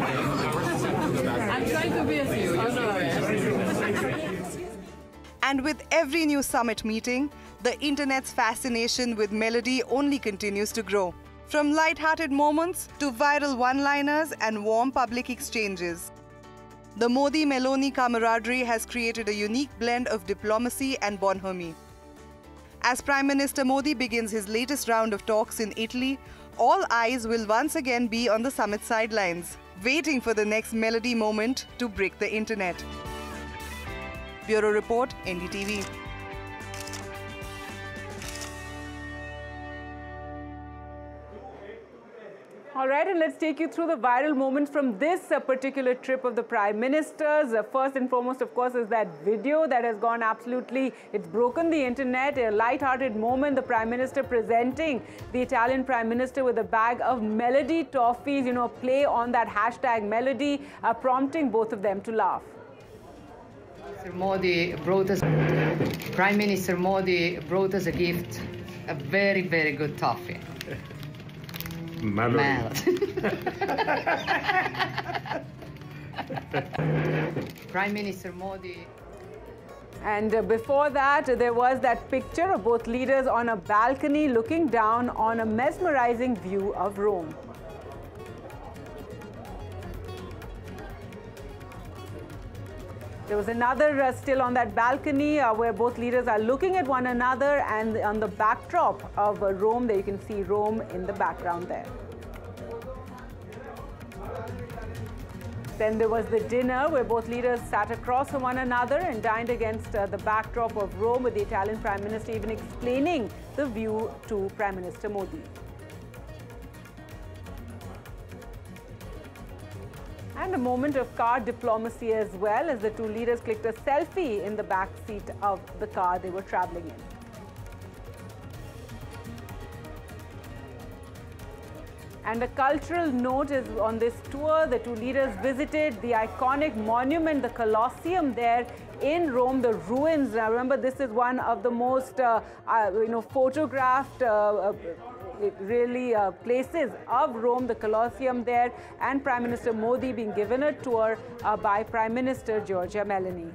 I'm trying to be a few. And with every new summit meeting, the internet's fascination with Melody only continues to grow. From light-hearted moments to viral one-liners and warm public exchanges. The Modi-Meloni camaraderie has created a unique blend of diplomacy and bonhomie. As Prime Minister Modi begins his latest round of talks in Italy, all eyes will once again be on the summit sidelines, waiting for the next Melody moment to break the internet. Bureau Report, NDTV. All right, and let's take you through the viral moments from this particular trip of the Prime Minister's. First and foremost, of course, is that video that has gone absolutely, it's broken the internet. A light-hearted moment, the Prime Minister presenting the Italian Prime Minister with a bag of Melody toffees, play on that hashtag Melody, prompting both of them to laugh. Prime Minister Modi brought us a gift, a very, very good toffee. Prime Minister Modi. And before that, there was that picture of both leaders on a balcony looking down on a mesmerizing view of Rome. There was another still on that balcony where both leaders are looking at one another, and on the backdrop of Rome, there you can see Rome in the background there. Then there was the dinner where both leaders sat across from one another and dined against the backdrop of Rome, with the Italian Prime Minister even explaining the view to Prime Minister Modi. And a moment of car diplomacy as well, as the two leaders clicked a selfie in the back seat of the car they were traveling in. And a cultural note is on this tour. The two leaders visited the iconic monument, the Colosseum there in Rome, the ruins. Now remember, this is one of the most photographed places of Rome, the Colosseum there, and Prime Minister Modi being given a tour by Prime Minister Giorgia Meloni.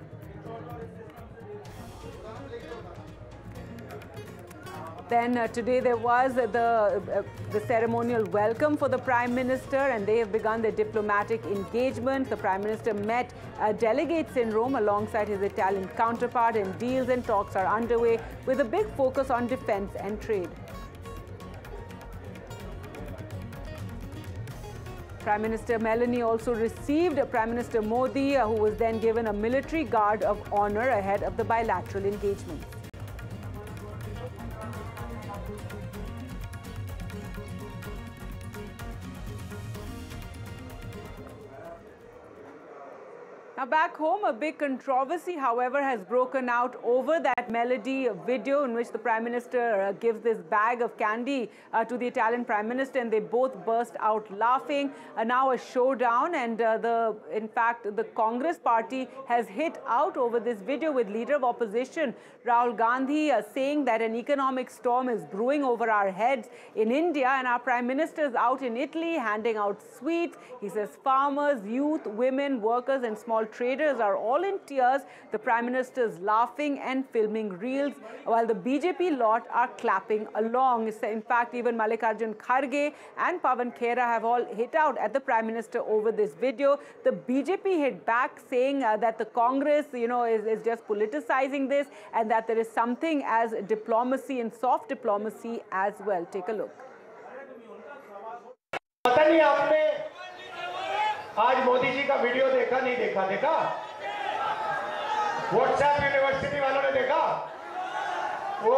Then today there was the ceremonial welcome for the Prime Minister, and they have begun their diplomatic engagement. The Prime Minister met delegates in Rome alongside his Italian counterpart, and deals and talks are underway with a big focus on defense and trade. Prime Minister Meloni also received Prime Minister Modi, who was then given a military guard of honor ahead of the bilateral engagement. Now back home, a big controversy, however, has broken out over that Melody video in which the Prime Minister gives this bag of candy to the Italian Prime Minister, and they both burst out laughing. Now a showdown, and in fact, the Congress party has hit out over this video, with leader of opposition Rahul Gandhi saying that an economic storm is brewing over our heads in India, and our Prime Minister is out in Italy handing out sweets. He says farmers, youth, women, workers and small traders are all in tears. The Prime Minister is laughing and filming reels, while the BJP lot are clapping along. In fact, even Mallikarjun Kharge and Pawan Khera have all hit out at the Prime Minister over this video. The BJP hit back, saying that the Congress, is just politicizing this, and that there is something as diplomacy and soft diplomacy as well. Take a look. आज मोदी जी का video देखा नहीं देखा WhatsApp university वालों ने देखा वो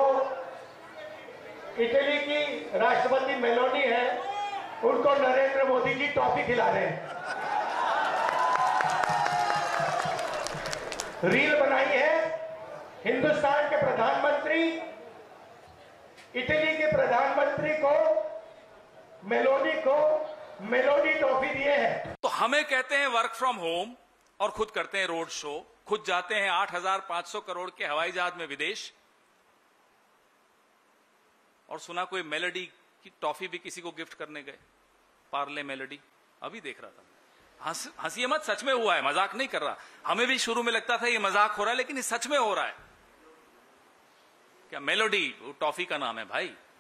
Italy की राष्ट्रपति मेलोनी है उनको नरेंद्र मोदी जी टॉफी खिला रहे हैं रील बनाई है हिंदुस्तान के प्रधानमंत्री इटली के प्रधानमंत्री को मेलोनी टॉफी दिए हैं। तो हमें कहते हैं वर्क फ्रॉम होम और खुद करते हैं रोड शो, खुद जाते हैं 8,500 करोड़ के हवाई जहाज में विदेश, और सुना कोई मेलोडी की टॉफी भी किसी को गिफ्ट करने गए, पार्ले मेलोडी, अभी देख रहा था। हंसी मत, सच में हुआ है, मजाक नहीं कर रहा। हमें भी शुरू में लगता था ये मजाक हो रहा है, लेकिन ये सच में हो रहा है। क्या मेलोडी, वो टॉफी का नाम है भाई।